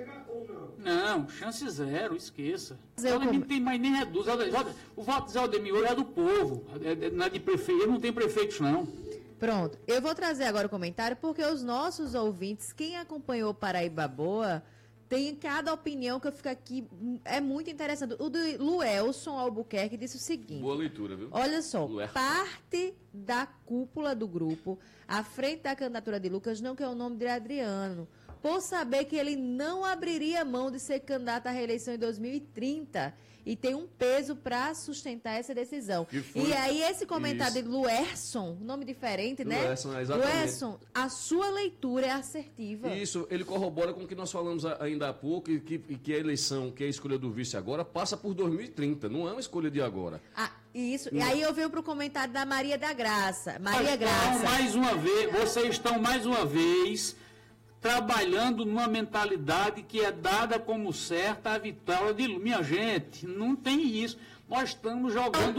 Não, chance zero, esqueça. Zé, Aldemir como- não tem mais nem reduz. O voto de Zé Aldemir hoje é do povo, é- é- não é de prefeito. Ele não tem prefeitos, não. Pronto, eu vou trazer agora o comentário, porque os nossos ouvintes, quem acompanhou Paraíba Boa, tem cada opinião que eu fico aqui, é muito interessante. O do Luelson Albuquerque disse o seguinte... Boa leitura, viu? Olha só, Luer. parte da cúpula do grupo, à frente da candidatura de Lucas, não quer o nome de Adriano, por saber que ele não abriria mão de ser candidato à reeleição em dois mil e trinta e tem um peso para sustentar essa decisão. Que foi- E aí esse comentário Isso. de Luerson, nome diferente, né? Luerson, é, exatamente. Luerson, a sua leitura é assertiva. Isso, ele corrobora com o que nós falamos a- ainda há pouco, e que, e que a eleição, que a escolha do vice agora, passa por dois mil e trinta, não é uma escolha de agora. Ah, isso. E aí eu venho para o comentário da Maria da Graça. Maria Então, Graça. mais uma vez, vocês estão mais uma vez trabalhando numa mentalidade que é dada como certa a vitória de Lula. Minha gente, não tem isso. Nós estamos jogando o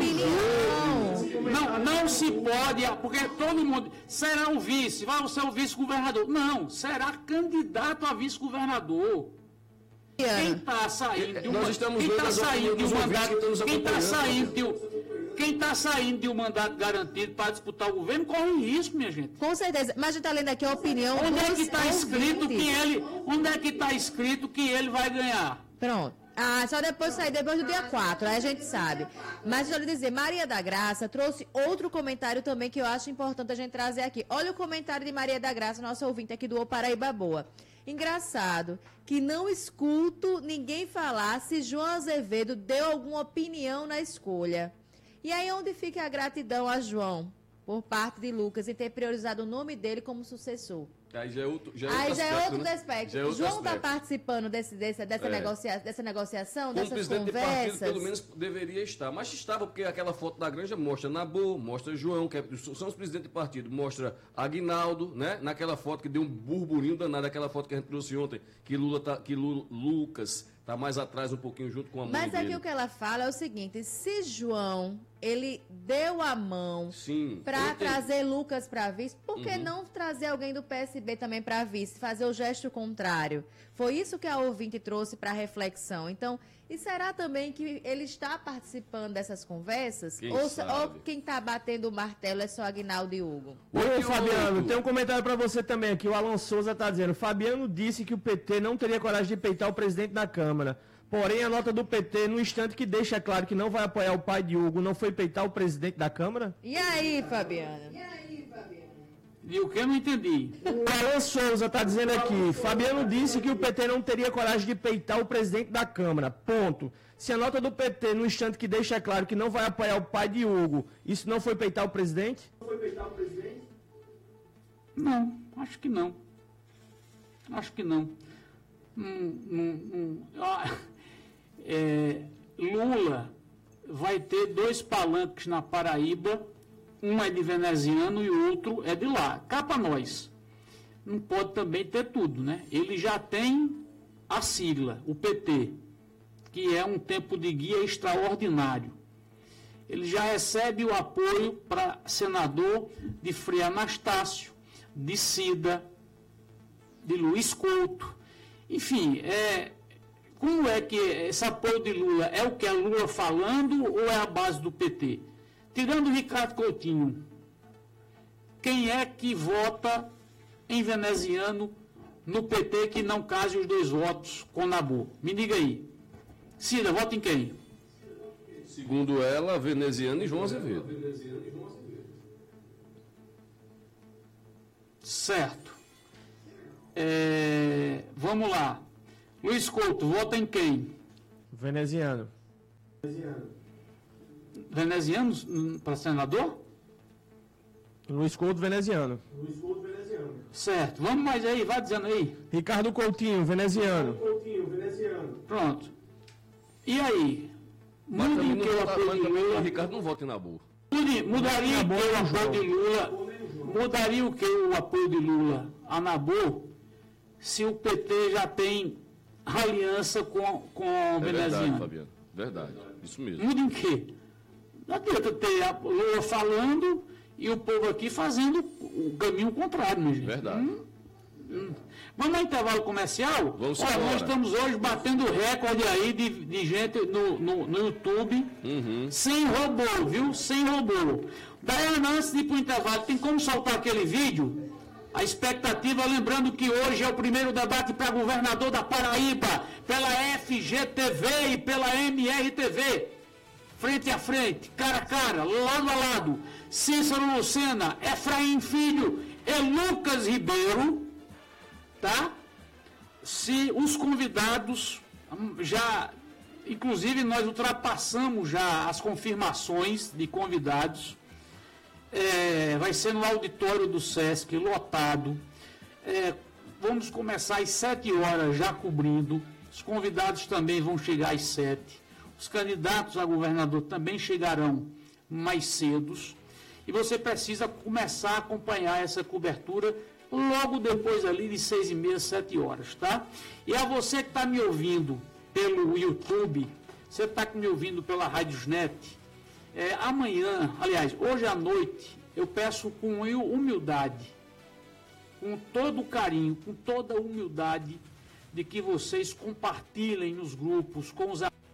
jogo. Não, não se pode, porque todo mundo será o vice, vai ser o vice-governador. Não, será candidato a vice-governador. Quem está saindo de um, Nós estamos quem vendo tá as saindo de um opiniões dos ouvintes mandato, que estão nos quem está acompanhando. saindo de um, quem está saindo de um mandato garantido para disputar o governo corre risco, minha gente. Com certeza. Mas a gente está lendo aqui a opinião Onde é dos que está escrito ouvintes. que ele, onde é que está escrito que ele vai ganhar? Pronto. Ah, só depois sair, depois do dia quatro, aí a gente sabe. Mas deixa eu lhe dizer, Maria da Graça trouxe outro comentário também que eu acho importante a gente trazer aqui. Olha o comentário de Maria da Graça, nossa ouvinte aqui do O Paraíba Boa. Engraçado que não escuto ninguém falar se João Azevedo deu alguma opinião na escolha. E aí onde fica a gratidão a João, por parte de Lucas, em ter priorizado o nome dele como sucessor? Aí já é outro, já é Aí outro já é aspecto, outro né? aspecto. Já é outro João está aspecto. participando desse, desse, dessa, É. negocia, dessa negociação, Como dessas presidente de partido, conversas? pelo menos deveria estar. Mas estava, porque aquela foto da granja mostra Nabu, mostra João, que é- são os presidentes de partido, mostra Aguinaldo, né? Naquela foto que deu um burburinho danado, aquela foto que a gente trouxe ontem, que, Lula tá, que Lu- Lucas está mais atrás um pouquinho junto com a mãe Mas dele. aqui o que ela fala é o seguinte, se João, ele deu a mão Sim. eu para entendo. trazer Lucas para vice, por que Uhum. não trazer alguém do P S B também para vice, fazer o gesto contrário? Foi isso que a ouvinte trouxe para reflexão. Então, e será também que ele está participando dessas conversas? Quem ou, se- sabe? ou quem está batendo o martelo é só Aguinaldo e Hugo? Ô, Oi, Fabiano, Hugo. tem um comentário para você também aqui. O Alan Souza está dizendo: Fabiano disse que o P T não teria coragem de peitar o presidente da Câmara. Porém, a nota do P T, no instante que deixa claro que não vai apoiar o pai de Hugo, não foi peitar o presidente da Câmara? E aí, Fabiana? E o que eu não entendi? O Alan Souza está dizendo aqui: Fabiano disse que o P T não teria coragem de peitar o presidente da Câmara. Ponto. Se a nota do P T, no instante que deixa claro que não vai apoiar o pai de Hugo, isso não foi peitar o presidente? Não, acho que não. Acho que não. Hum, hum, hum. Ah, é, Lula vai ter dois palanques na Paraíba, um é de veneziano e o outro é de lá. Cá para nós. Não pode também ter tudo, né? Ele já tem a sigla, o P T, que é um tempo de guia extraordinário. Ele já recebe o apoio para senador de Frei Anastácio, de Cida, de Luiz Couto. Enfim, é, como é que esse apoio de Lula é o que é Lula falando ou é a base do P T? Tirando o Ricardo Coutinho, quem é que vota em veneziano no P T que não case os dois votos com Nabu? Me diga aí. Cida, vota em quem? Segundo ela, Veneziano e João Azevedo. Certo. É, vamos lá. Luiz Couto, vota em quem? Veneziano. Veneziano para senador? Luiz Couto, veneziano. Certo. Vamos mais aí, vai dizendo aí. Ricardo Coutinho, veneziano. Pronto. E aí? Mas Mude também que não o vota- apoio mas de também o Lula. Ricardo não vota em Nabu. Mude- Mudaria o Nabu que o é um apoio jogo. de Lula. Mudaria o que o apoio de Lula a Nabu se o P T já tem aliança com, com É verdade, Veneziano. Fabiano. Verdade. Isso mesmo. Muda em quê? Não adianta ter a Lula falando e o povo aqui fazendo o caminho contrário, né, gente? Verdade. Hum, hum. Vamos ao intervalo comercial? Vamos Olha, embora. nós estamos hoje batendo recorde aí de, de gente no, no, no YouTube, Uhum. sem robô, viu? Sem robô. Daiana, antes de ir para o intervalo, tem como soltar aquele vídeo? A expectativa, lembrando que hoje é o primeiro debate para governador da Paraíba, pela F G T V e pela M R T V. Frente a frente, cara a cara, lado a lado. Cícero Lucena, Efraim Filho e Lucas Ribeiro, tá? Se os convidados hum, já, inclusive nós ultrapassamos já as confirmações de convidados. É, vai ser no auditório do Sesc, lotado. É, vamos começar às sete horas já cobrindo. Os convidados também vão chegar às sete. Os candidatos a governador também chegarão mais cedos. E você precisa começar a acompanhar essa cobertura logo depois ali de seis e meia, sete horas, tá? E a você que está me ouvindo pelo YouTube, você está me ouvindo pela Radiosnet, é, amanhã, aliás, hoje à noite, eu peço com humildade, com todo o carinho, com toda a humildade, de que vocês compartilhem nos grupos com os amigos.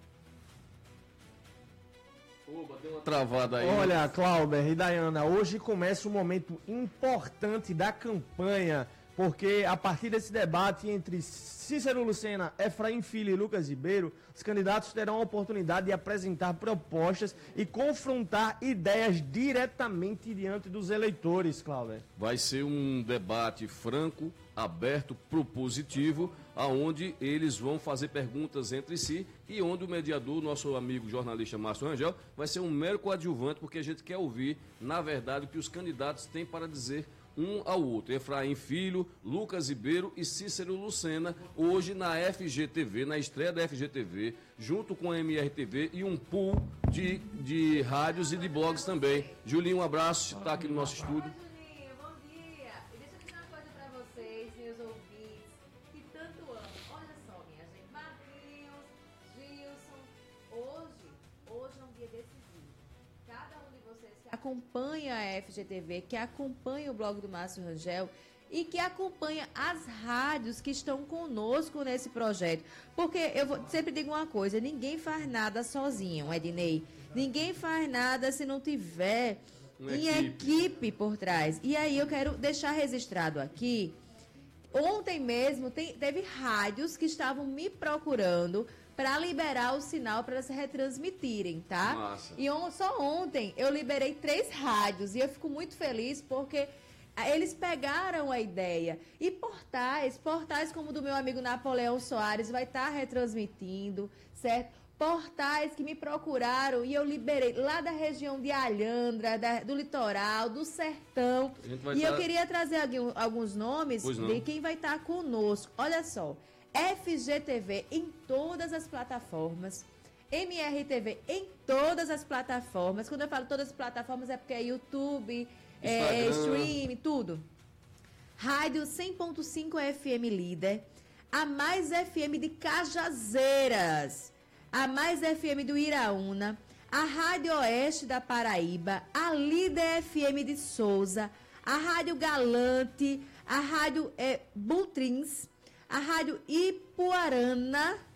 Opa, deu uma travada aí. Olha, Clauber e Dayana, hoje começa um momento importante da campanha, porque a partir desse debate entre Cícero Lucena, Efraim Filho e Lucas Ribeiro, os candidatos terão a oportunidade de apresentar propostas e confrontar ideias diretamente diante dos eleitores, Clauber. Vai ser um debate franco, aberto, propositivo, aonde eles vão fazer perguntas entre si e onde o mediador, nosso amigo jornalista Márcio Rangel, vai ser um mero coadjuvante, porque a gente quer ouvir, na verdade, o que os candidatos têm para dizer um ao outro. Efraim Filho, Lucas Ribeiro e Cícero Lucena, hoje na F G T V, na estreia da F G T V, junto com a M R T V e um pool de, de rádios e de blogs também. Julinho, um abraço, está aqui no nosso estúdio. Julinho, bom dia. E deixa eu dizer uma coisa pra vocês, meus ouvintes, que tanto amam. Olha só, minha gente, Marquinhos, Gilson, hoje, hoje é um dia decisivo. Cada um de vocês que acompanha a F G T V, que acompanha o blog do Márcio Rangel e que acompanha as rádios que estão conosco nesse projeto. Porque eu vou, sempre digo uma coisa, ninguém faz nada sozinho, Ednei. Ninguém faz nada se não tiver Uma em equipe. equipe por trás. E aí eu quero deixar registrado aqui, ontem mesmo tem, teve rádios que estavam me procurando para liberar o sinal para se retransmitirem, tá? Massa. E on, só ontem eu liberei três rádios e eu fico muito feliz porque eles pegaram a ideia. E portais, portais como o do meu amigo Napoleão Soares vai estar retransmitindo, certo? Portais que me procuraram e eu liberei lá da região de Alhandra, da- do litoral, do sertão. A gente vai E eu tá- queria trazer algum- alguns nomes Pois não. de quem vai estar conosco. Olha só, F G T V em todas as plataformas, M R T V em todas as plataformas. Quando eu falo todas as plataformas é porque é YouTube, é, Instagram. stream, tudo. Rádio cem ponto cinco F M Líder, a Mais F M de Cajazeiras, a Mais F M do Iraúna, a Rádio Oeste da Paraíba, a Líder F M de Souza, a Rádio Galante, a Rádio é, Butrins, a Rádio Ipuarana,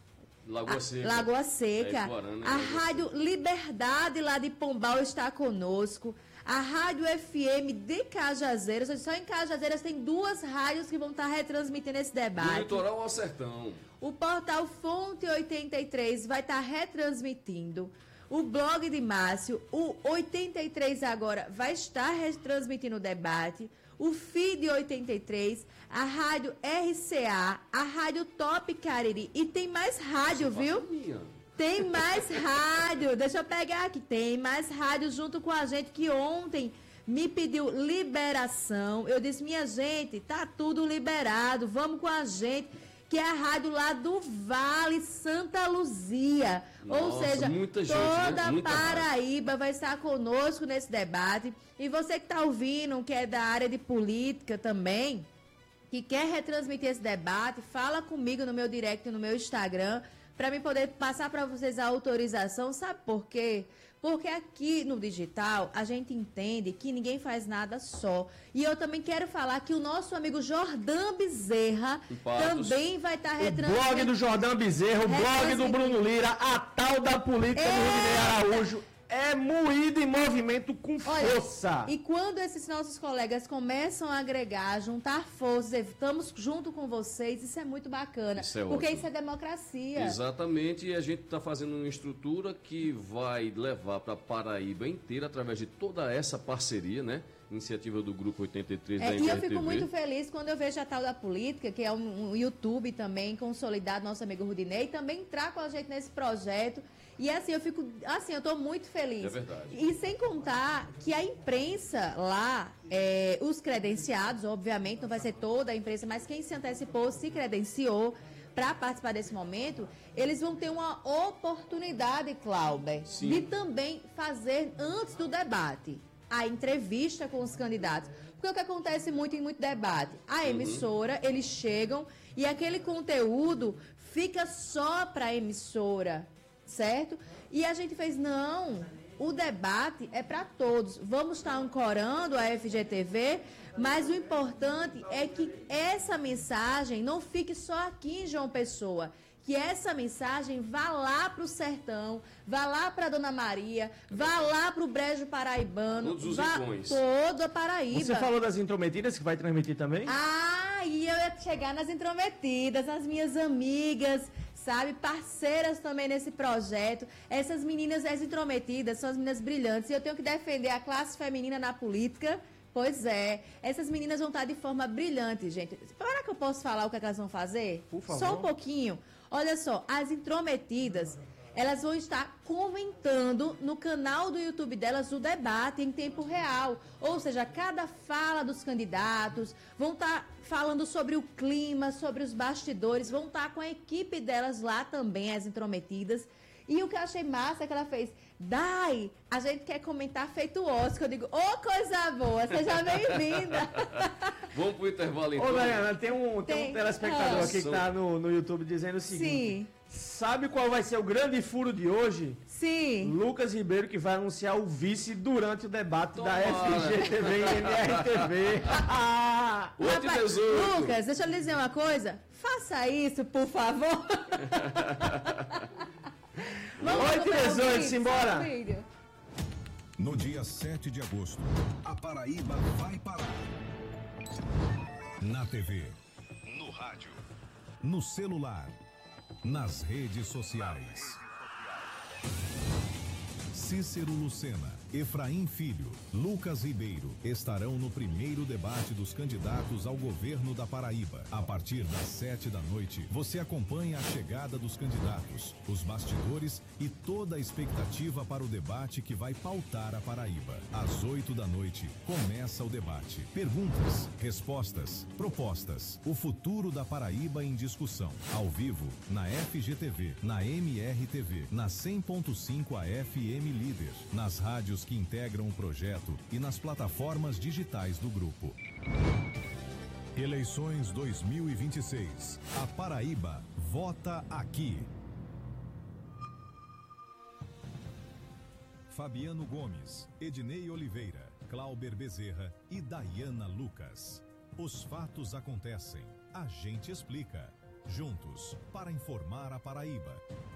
Lagoa Seca. Lagoa Seca. É, Iguarana, a Lagoa Rádio Seca. Liberdade, lá de Pombal, está conosco. A Rádio F M de Cajazeiras, só em Cajazeiras tem duas rádios que vão estar retransmitindo esse Do debate. litoral ao sertão. O portal Fonte oitenta e três vai estar retransmitindo. O blog de Márcio, o oitenta e três agora, vai estar retransmitindo o debate. O Feed oitenta e três, a Rádio R C A, a Rádio Top Cariri. E tem mais rádio, viu? Tem mais rádio. Deixa eu pegar aqui. Tem mais rádio junto com a gente que ontem me pediu liberação. Eu disse, minha gente, tá tudo liberado. Vamos com a gente, que é a rádio lá do Vale Santa Luzia. Nossa, ou seja, muita gente, toda né? Muita Paraíba rádio vai estar conosco nesse debate. E você que está ouvindo, que é da área de política também, que quer retransmitir esse debate, fala comigo no meu direct, no meu Instagram, para mim poder passar para vocês a autorização. Sabe por quê? Porque aqui no digital a gente entende que ninguém faz nada só. E eu também quero falar que o nosso amigo Jordão Bezerra também vai estar tá retransmitindo. O blog do Jordão Bezerra, o blog do Bruno Lira, a tal da política do Rudinei Araújo. É moído em movimento com força. Olha, e quando esses nossos colegas começam a agregar, juntar forças, estamos junto com vocês, isso é muito bacana. Isso é porque ótimo. isso é democracia. Exatamente, e a gente está fazendo uma estrutura que vai levar para a Paraíba inteira, através de toda essa parceria, né? Iniciativa do Grupo oitenta e três É, da M R T V. e eu fico muito feliz quando eu vejo a tal da política, que é um, um YouTube também, consolidado, nosso amigo Rudinei, também entrar com a gente nesse projeto. E assim, eu fico, assim, eu estou muito feliz. É verdade. E sem contar que a imprensa lá, é, os credenciados, obviamente, não vai ser toda a imprensa, mas quem se antecipou, se credenciou para participar desse momento, eles vão ter uma oportunidade, Cláudio, de também fazer, antes do debate, a entrevista com os candidatos. Porque o que acontece muito em muito debate, a emissora, uhum. eles chegam e aquele conteúdo fica só para a emissora, certo? E a gente fez, não, o debate é para todos. Vamos estar ancorando a F G T V, mas o importante é que essa mensagem não fique só aqui em João Pessoa. Que essa mensagem vá lá para o sertão, vá lá para Dona Maria, vá lá para o Brejo Paraibano, todos os vá icões. toda a Paraíba. Você falou das intrometidas que vai transmitir também? Ah, e eu ia chegar nas intrometidas, nas minhas amigas, sabe, parceiras também nesse projeto. Essas meninas, as intrometidas, são as meninas brilhantes. E eu tenho que defender a classe feminina na política. Pois é, essas meninas vão estar de forma brilhante, gente. Será que eu posso falar o que, é que elas vão fazer? Por favor. Só um pouquinho. Olha só, as intrometidas, elas vão estar comentando no canal do YouTube delas o debate em tempo real. Ou seja, cada fala dos candidatos, vão estar falando sobre o clima, sobre os bastidores, vão estar com a equipe delas lá também, as intrometidas. E o que eu achei massa é que ela fez, Dai, a gente quer comentar feito Oscar. Eu digo, ô, oh, coisa boa, seja bem-vinda. Vamos pro intervalo então. Ô, Daiana, tem um, tem, tem um telespectador ah. aqui que tá no, no YouTube dizendo o seguinte. Sim. Sabe qual vai ser o grande furo de hoje? Sim. Lucas Ribeiro, que vai anunciar o vice durante o debate Toma. da F G T V e M R T V. oito e Rapaz, dezoito. Lucas, deixa eu lhe dizer uma coisa. Faça isso, por favor. oito e dezoito, simbora. No dia sete de agosto, a Paraíba vai parar. Na T V, no rádio, no celular, nas redes sociais. Cícero Lucena, Efraim Filho, Lucas Ribeiro estarão no primeiro debate dos candidatos ao governo da Paraíba. A partir das sete da noite, você acompanha a chegada dos candidatos, os bastidores e toda a expectativa para o debate que vai pautar a Paraíba. Às oito da noite, começa o debate. Perguntas, respostas, propostas. O futuro da Paraíba em discussão. Ao vivo, na F G T V, na M R T V, na cem ponto cinco A F M Líder, nas rádios que integram o projeto e nas plataformas digitais do grupo. Eleições dois mil e vinte e seis. A Paraíba vota aqui. Fabiano Gomes, Ednei Oliveira, Cláuber Bezerra e Daiana Lucas. Os fatos acontecem, a gente explica. Juntos, para informar a Paraíba.